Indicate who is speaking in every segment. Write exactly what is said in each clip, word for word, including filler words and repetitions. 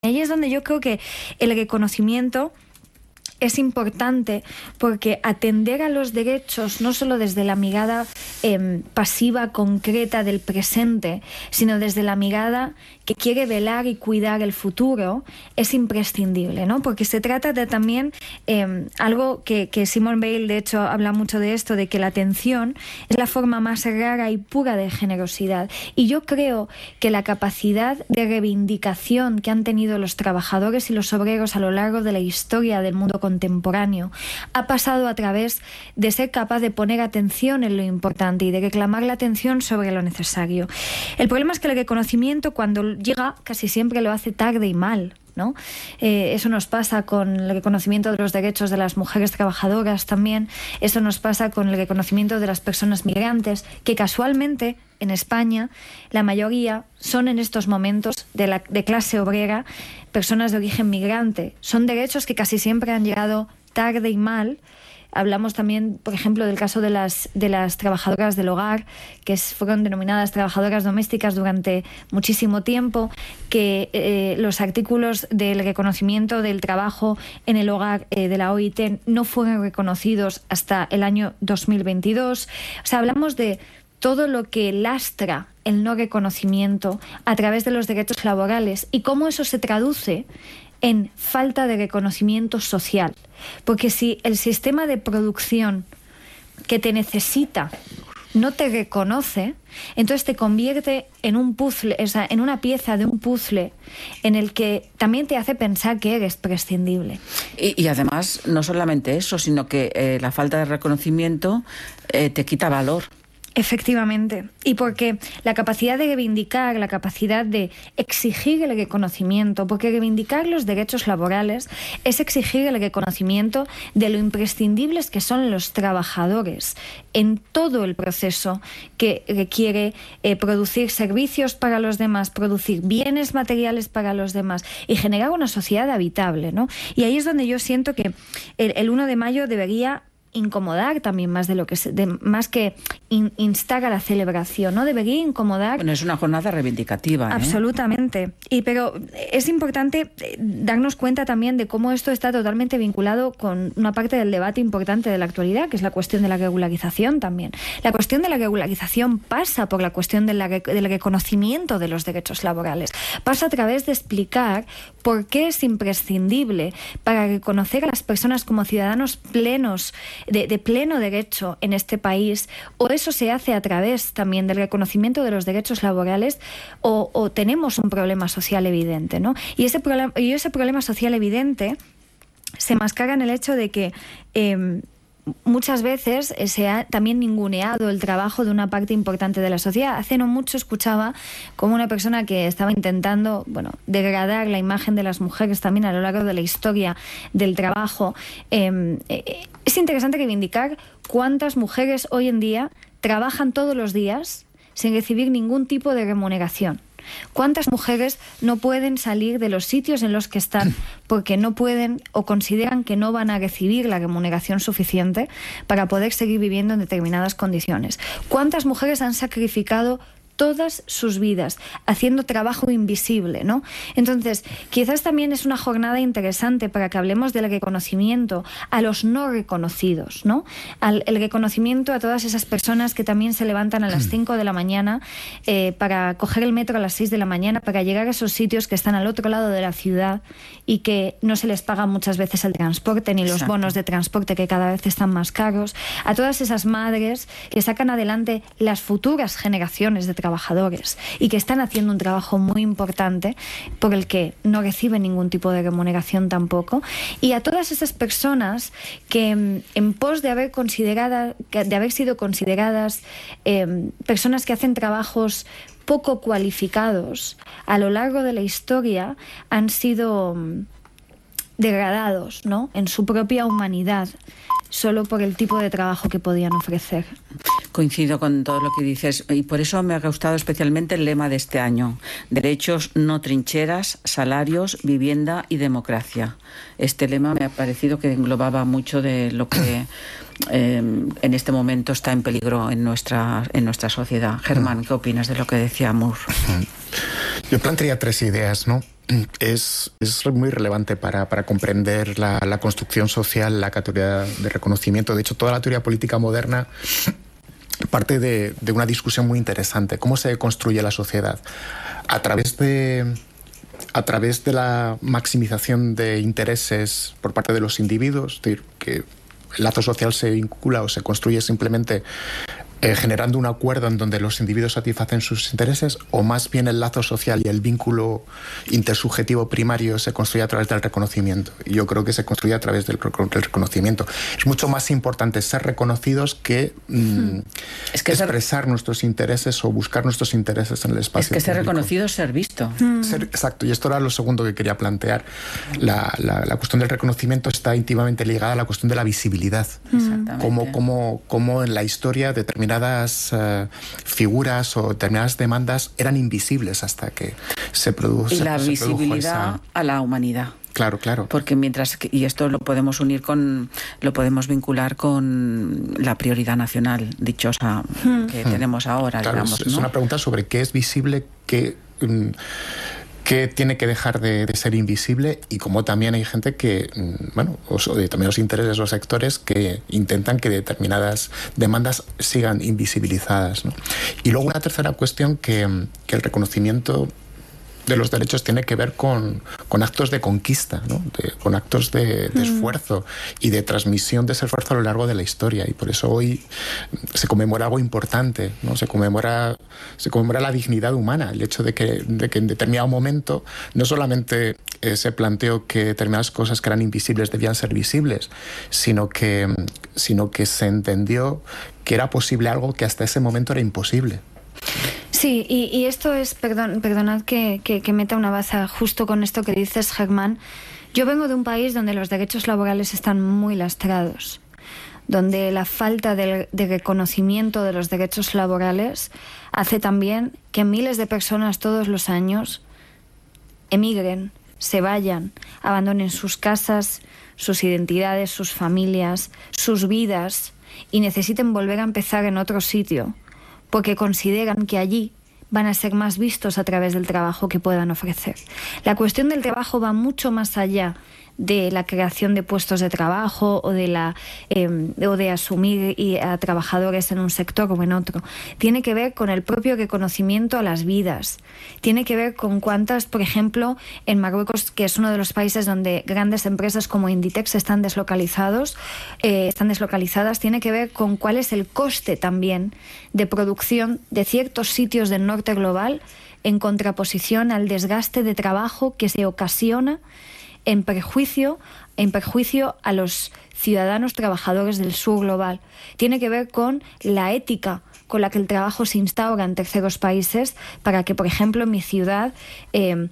Speaker 1: Ahí es donde yo creo que el reconocimiento es importante, porque atender a los derechos no solo desde la mirada eh, pasiva, concreta del presente, sino desde la mirada que quiere velar y cuidar el futuro, es imprescindible, ¿no? Porque se trata de también eh, algo que, que Simone Weil, de hecho, habla mucho de esto, de que la atención es la forma más rara y pura de generosidad. Y yo creo que la capacidad de reivindicación que han tenido los trabajadores y los obreros a lo largo de la historia del mundo contemporáneo ha pasado a través de ser capaz de poner atención en lo importante y de reclamar la atención sobre lo necesario. El problema es que el reconocimiento, cuando llega, casi siempre lo hace tarde y mal, ¿no? Eh, eso nos pasa con el reconocimiento de los derechos de las mujeres trabajadoras también. Eso nos pasa con el reconocimiento de las personas migrantes, que casualmente en España la mayoría son en estos momentos de, la, de clase obrera, personas de origen migrante. Son derechos que casi siempre han llegado tarde y mal. Hablamos también, por ejemplo, del caso de las, de las trabajadoras del hogar, que es, fueron denominadas trabajadoras domésticas durante muchísimo tiempo, que eh, los artículos del reconocimiento del trabajo en el hogar eh, de la O I T no fueron reconocidos hasta el año dos mil veintidós. O sea, hablamos de todo lo que lastra el no reconocimiento a través de los derechos laborales y cómo eso se traduce en falta de reconocimiento social. Porque si el sistema de producción que te necesita no te reconoce, entonces te convierte en un puzzle, o sea, en una pieza de un puzzle en el que también te hace pensar que eres prescindible.
Speaker 2: Y, y además, no solamente eso, sino que eh, la falta de reconocimiento eh, te quita valor.
Speaker 1: Efectivamente, y porque la capacidad de reivindicar, la capacidad de exigir el reconocimiento, porque reivindicar los derechos laborales es exigir el reconocimiento de lo imprescindibles que son los trabajadores en todo el proceso que requiere eh, producir servicios para los demás, producir bienes materiales para los demás y generar una sociedad habitable, ¿no? Y ahí es donde yo siento que el, el uno de mayo debería incomodar también más de lo que se, de, más que in, instar a la celebración, ¿no? Debería incomodar.
Speaker 2: Bueno, es una jornada reivindicativa, ¿eh?
Speaker 1: Absolutamente. Y pero es importante darnos cuenta también de cómo esto está totalmente vinculado con una parte del debate importante de la actualidad, que es la cuestión de la regularización también. La cuestión de la regularización pasa por la cuestión de la, del reconocimiento de los derechos laborales. Pasa a través de explicar por qué es imprescindible para reconocer a las personas como ciudadanos plenos De, de pleno derecho en este país, o eso se hace a través también del reconocimiento de los derechos laborales, o, o tenemos un problema social evidente, ¿no? Y ese problema, y ese problema social evidente se mascara en el hecho de que eh, muchas veces se ha también ninguneado el trabajo de una parte importante de la sociedad. Hace no mucho escuchaba como una persona que estaba intentando, bueno, degradar la imagen de las mujeres también a lo largo de la historia del trabajo. Eh, eh, es interesante reivindicar cuántas mujeres hoy en día trabajan todos los días sin recibir ningún tipo de remuneración. ¿Cuántas mujeres no pueden salir de los sitios en los que están porque no pueden o consideran que no van a recibir la remuneración suficiente para poder seguir viviendo en determinadas condiciones? ¿Cuántas mujeres han sacrificado todas sus vidas haciendo trabajo invisible, ¿no? Entonces, quizás también es una jornada interesante para que hablemos del reconocimiento a los no reconocidos, ¿no? Al, el reconocimiento a todas esas personas que también se levantan a las cinco de la mañana eh, para coger el metro a las seis de la mañana, para llegar a esos sitios que están al otro lado de la ciudad y que no se les paga muchas veces el transporte ni los
Speaker 2: Exacto.
Speaker 1: bonos de transporte, que cada vez están más caros. A todas esas madres que sacan adelante las futuras generaciones de trabajadores y que están haciendo un trabajo muy importante por el que no reciben ningún tipo de remuneración tampoco, y a todas esas personas que en pos de haber considerada, de haber sido consideradas eh, personas que hacen trabajos poco cualificados a lo largo de la historia han sido degradados, ¿no?, en su propia humanidad, solo por el tipo de trabajo que podían ofrecer.
Speaker 2: Coincido con todo lo que dices y por eso me ha gustado especialmente el lema de este año: derechos, no trincheras, salarios, vivienda y democracia. Este lema me ha parecido que englobaba mucho de lo que eh, en este momento está en peligro en nuestra, en nuestra sociedad. Germán, ¿qué opinas de lo que decía Moore?
Speaker 3: Yo plantearía tres ideas, ¿no? Es, es muy relevante para, para comprender la, la construcción social, la categoría de reconocimiento. De hecho, toda la teoría política moderna parte de, de una discusión muy interesante. ¿Cómo se construye la sociedad? A través de, a través de la maximización de intereses por parte de los individuos, es decir, que el lazo social se vincula o se construye simplemente Eh, generando un acuerdo en donde los individuos satisfacen sus intereses, o más bien el lazo social y el vínculo intersubjetivo primario se construye a través del reconocimiento. Y yo creo que se construye a través del, del reconocimiento. Es mucho más importante ser reconocidos que, mm, es que expresar ser... nuestros intereses o buscar nuestros intereses en el espacio.
Speaker 2: Es que
Speaker 3: público.
Speaker 2: Ser reconocido es ser visto.
Speaker 3: Mm. Ser, exacto, y esto era lo segundo que quería plantear. La, la, la cuestión del reconocimiento está íntimamente ligada a la cuestión de la visibilidad.
Speaker 2: Exactamente.
Speaker 3: Como, como, como en la historia determinadas Uh, figuras o determinadas demandas eran invisibles hasta que se produjo.
Speaker 2: Y la
Speaker 3: se
Speaker 2: visibilidad esa... a la humanidad.
Speaker 3: Claro, claro.
Speaker 2: Porque mientras que, y esto lo podemos unir con, lo podemos vincular con la prioridad nacional dichosa hmm. que hmm. tenemos ahora,
Speaker 3: claro,
Speaker 2: digamos.
Speaker 3: Es, ¿no? es una pregunta sobre qué es visible, qué um, que tiene que dejar de, de ser invisible, y como también hay gente que, bueno, o de determinados intereses o sectores que intentan que determinadas demandas sigan invisibilizadas, ¿no? Y luego una tercera cuestión que, que el reconocimiento de los derechos tiene que ver con, con actos de conquista, ¿no? de, con actos de, de esfuerzo y de transmisión de ese esfuerzo a lo largo de la historia, y por eso hoy se conmemora algo importante, ¿no? se conmemora se conmemora la dignidad humana, el hecho de que, de que en determinado momento no solamente eh, se planteó que determinadas cosas que eran invisibles debían ser visibles, sino que, sino que se entendió que era posible algo que hasta ese momento era imposible.
Speaker 1: Sí, y, y esto es, perdón, perdonad que, que, que meta una baza justo con esto que dices, Germán. Yo vengo de un país donde los derechos laborales están muy lastrados, donde la falta de, de reconocimiento de los derechos laborales hace también que miles de personas todos los años emigren, se vayan, abandonen sus casas, sus identidades, sus familias, sus vidas, y necesiten volver a empezar en otro sitio, porque consideran que allí van a ser más vistos a través del trabajo que puedan ofrecer. La cuestión del trabajo va mucho más allá de la creación de puestos de trabajo o de la eh, o de asumir y a trabajadores en un sector o en otro. Tiene que ver con el propio reconocimiento a las vidas. Tiene que ver con cuántas, por ejemplo, en Marruecos, que es uno de los países donde grandes empresas como Inditex están deslocalizados, eh, están deslocalizadas. Tiene que ver con cuál es el coste también de producción de ciertos sitios del norte global en contraposición al desgaste de trabajo que se ocasiona en perjuicio, en perjuicio a los ciudadanos trabajadores del sur global. Tiene que ver con la ética con la que el trabajo se instaura en terceros países para que, por ejemplo, en mi ciudad eh,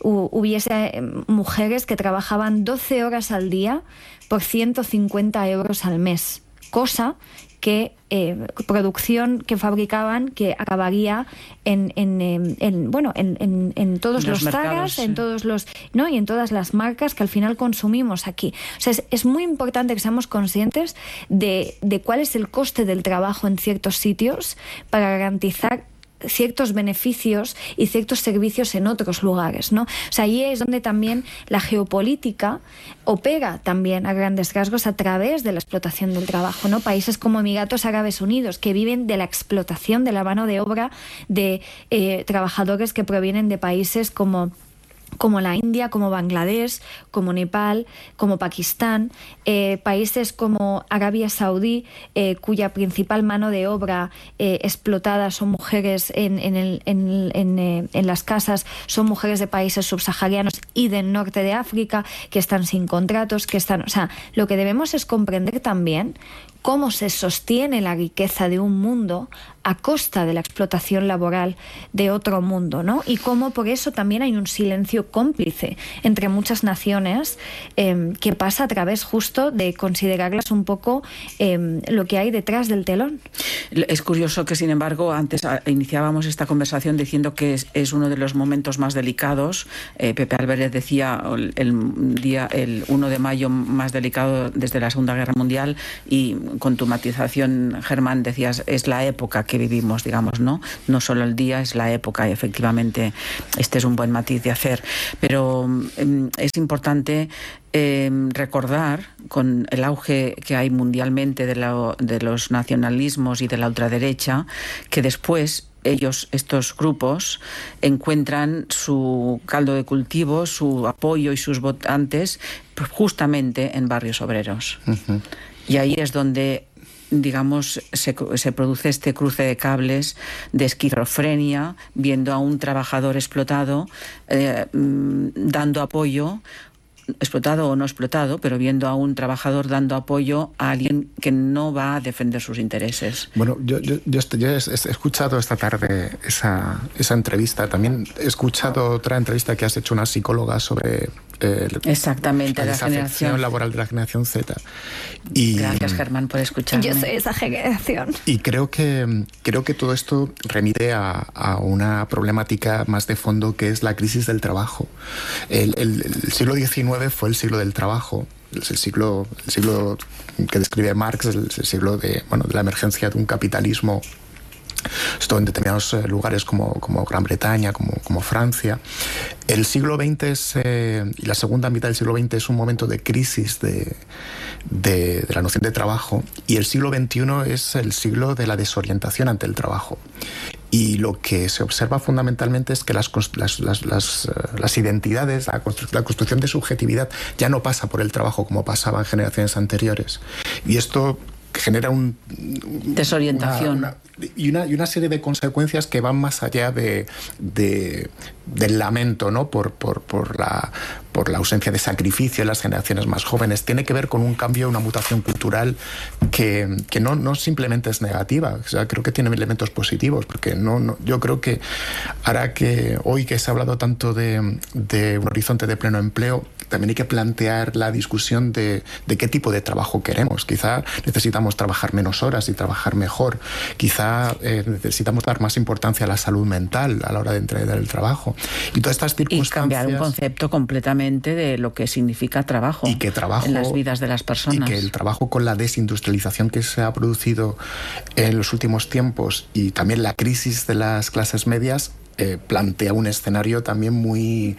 Speaker 1: hubiese mujeres que trabajaban doce horas al día por ciento cincuenta euros al mes, cosa que eh, producción que fabricaban que acabaría en, en, en, en bueno en, en, en todos los, los Zaras, sí. en todos los no y en todas las marcas que al final consumimos aquí. O sea, es, es muy importante que seamos conscientes de, de cuál es el coste del trabajo en ciertos sitios para garantizar ciertos beneficios y ciertos servicios en otros lugares, ¿no? O sea, ahí es donde también la geopolítica opera también a grandes rasgos a través de la explotación del trabajo, ¿no? Países como Emiratos Árabes Unidos, que viven de la explotación de la mano de obra de eh, trabajadores que provienen de países como como la India, como Bangladesh, como Nepal, como Pakistán, eh, países como Arabia Saudí, eh, cuya principal mano de obra eh, explotada son mujeres en, en, el, en, en, eh, en las casas, son mujeres de países subsaharianos y del norte de África, que están sin contratos, que están, o sea, lo que debemos es comprender también cómo se sostiene la riqueza de un mundo a costa de la explotación laboral de otro mundo, ¿no? Y cómo por eso también hay un silencio cómplice entre muchas naciones eh, que pasa a través justo de considerarlas un poco eh, lo que hay detrás del telón.
Speaker 2: Es curioso que, sin embargo, antes iniciábamos esta conversación diciendo que es, es uno de los momentos más delicados. Eh, Pepe Álvarez decía el, el día el uno de mayo más delicado desde la Segunda Guerra Mundial, y con tu matización, Germán, decías es la época que vivimos, digamos, ¿no? No solo el día, es la época, y efectivamente este es un buen matiz de hacer. Pero eh, es importante eh, recordar, con el auge que hay mundialmente de, la, de los nacionalismos y de la ultraderecha, que después ellos, estos grupos, encuentran su caldo de cultivo, su apoyo y sus votantes justamente en barrios obreros. Uh-huh. Y ahí es donde, digamos, se, se produce este cruce de cables de esquizofrenia, viendo a un trabajador explotado, eh, dando apoyo, explotado o no explotado, pero viendo a un trabajador dando apoyo a alguien que no va a defender sus intereses.
Speaker 3: Bueno, yo, yo, yo, yo he, he escuchado esta tarde esa, esa entrevista. También he escuchado otra entrevista que has hecho una psicóloga sobre eh,
Speaker 2: exactamente
Speaker 3: la
Speaker 2: la
Speaker 3: desafección
Speaker 2: generación
Speaker 3: laboral de la generación Z. Y,
Speaker 2: gracias, Germán, por escucharme.
Speaker 1: Yo soy esa generación.
Speaker 3: Y creo que, creo que todo esto remite a, a una problemática más de fondo, que es la crisis del trabajo. El, el, el siglo diecinueve fue el siglo del trabajo, el siglo, el siglo que describe Marx, el, el siglo de, bueno, de la emergencia de un capitalismo, esto en determinados lugares como, como Gran Bretaña, como, como Francia. El siglo veinte es, eh, y la segunda mitad del siglo veinte es un momento de crisis de, de, de la noción de trabajo, y el siglo veintiuno es el siglo de la desorientación ante el trabajo. Y lo que se observa fundamentalmente es que las, las, las, las, las identidades, la, constru la construcción de subjetividad ya no pasa por el trabajo como pasaba en generaciones anteriores. Y esto genera un...
Speaker 2: desorientación.
Speaker 3: Una, una, y, una, y una serie de consecuencias que van más allá de, de, del lamento, ¿no? por, por, por, la, por la ausencia de sacrificio en las generaciones más jóvenes. Tiene que ver con un cambio, una mutación cultural que, que no, no simplemente es negativa. O sea, creo que tiene elementos positivos, porque no, no, yo creo que hará que hoy que se ha hablado tanto de, de un horizonte de pleno empleo, también hay que plantear la discusión de, de qué tipo de trabajo queremos. Quizá necesitamos trabajar menos horas y trabajar mejor. Quizá eh, necesitamos dar más importancia a la salud mental a la hora de entregar el trabajo. Y todas estas circunstancias...
Speaker 2: Y cambiar un concepto completamente de lo que significa trabajo,
Speaker 3: y que trabajo
Speaker 2: en las vidas de las personas.
Speaker 3: Y que el trabajo, con la desindustrialización que se ha producido en los últimos tiempos, y también la crisis de las clases medias, eh, plantea un escenario también muy...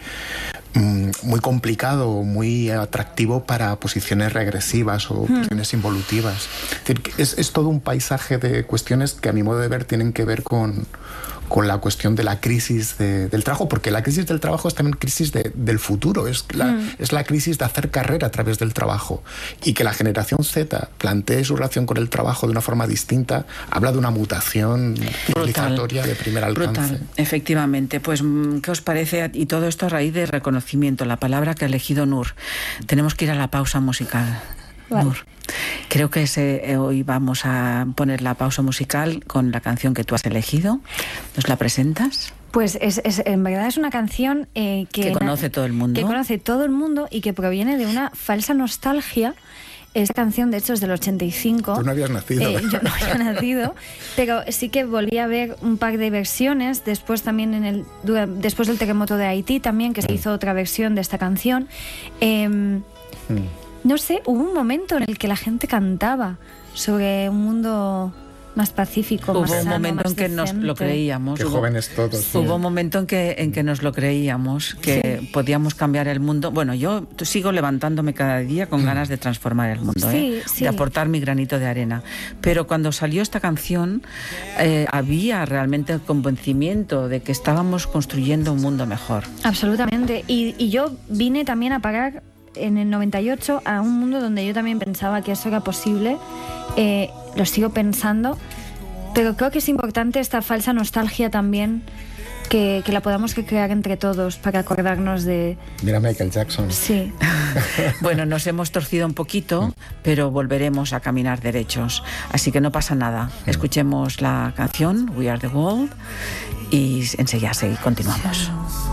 Speaker 3: muy complicado, muy atractivo para posiciones regresivas o hmm. posiciones involutivas. Es, decir, es, es todo un paisaje de cuestiones que, a mi modo de ver, tienen que ver con, con la cuestión de la crisis de, del trabajo, porque la crisis del trabajo es también crisis de, del futuro, es la, hmm. es la crisis de hacer carrera a través del trabajo. Y que la generación Z plantee su relación con el trabajo de una forma distinta, habla de una mutación civilizatoria de primer alcance.
Speaker 2: Brutal, efectivamente. Pues, ¿qué os parece? Y todo esto a raíz de reconocimiento, la palabra que ha elegido Nur. Tenemos que ir a la pausa musical. Vale. Nur, creo que ese, hoy vamos a poner la pausa musical con la canción que tú has elegido. ¿Nos la presentas?
Speaker 1: Pues es, es, en verdad es una canción eh, que,
Speaker 2: que conoce todo el mundo.
Speaker 1: Que conoce todo el mundo y que proviene de una falsa nostalgia. Esta canción, de hecho, es del ochenta y cinco.
Speaker 3: Tú no habías nacido.
Speaker 1: Eh, yo no había nacido, pero sí que volví a ver un par de versiones. Después también, en el, después del terremoto de Haití también, que se hizo otra versión de esta canción. Eh, mm. No sé, hubo un momento en el que la gente cantaba sobre un mundo más pacífico,
Speaker 2: hubo
Speaker 1: más sano,
Speaker 2: un momento
Speaker 1: más
Speaker 2: en que
Speaker 1: decente.
Speaker 2: Nos lo creíamos.
Speaker 3: Qué
Speaker 2: hubo,
Speaker 3: jóvenes todos. Sí.
Speaker 2: Hubo un momento en que, en que nos lo creíamos, que sí. podíamos cambiar el mundo. Bueno, yo sigo levantándome cada día con ganas de transformar el mundo,
Speaker 1: sí,
Speaker 2: ¿eh?
Speaker 1: sí.
Speaker 2: de aportar mi granito de arena. Pero cuando salió esta canción, eh, había realmente el convencimiento de que estábamos construyendo un mundo mejor.
Speaker 1: Absolutamente. Y, y yo vine también a parar en el noventa y ocho a un mundo donde yo también pensaba que eso era posible. Eh, lo sigo pensando, pero creo que es importante esta falsa nostalgia también, que, que la podamos crear entre todos para acordarnos de...
Speaker 3: Mira Michael Jackson.
Speaker 1: Sí.
Speaker 2: Bueno, nos hemos torcido un poquito, pero volveremos a caminar derechos. Así que no pasa nada. Escuchemos la canción We Are the World y enseguida sí, continuamos.